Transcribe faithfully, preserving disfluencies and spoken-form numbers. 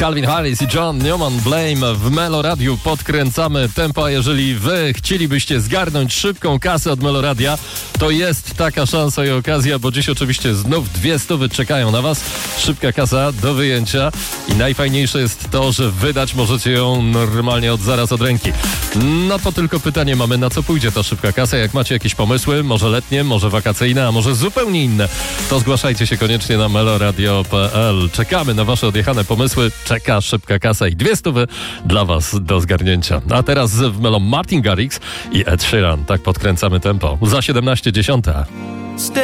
Calvin Harris i John Newman Blame w Melo Radiu. Podkręcamy tempo, a jeżeli wy chcielibyście zgarnąć szybką kasę od Melo Radia, to jest taka szansa i okazja, bo dziś oczywiście znów dwie stówy czekają na was. Szybka kasa do wyjęcia i najfajniejsze jest to, że wydać możecie ją normalnie od zaraz od ręki. No to tylko pytanie mamy, na co pójdzie ta szybka kasa. Jak macie jakieś pomysły, może letnie, może wakacyjne, a może zupełnie inne, to zgłaszajcie się koniecznie na meloradio kropka p l. Czekamy na wasze odjechane pomysły. Czeka szybka kasa i dwie stówy dla was do zgarnięcia. A teraz w Melo Martin Garrix i Ed Sheeran. Tak podkręcamy tempo. Za siedemnaście dziesiąte.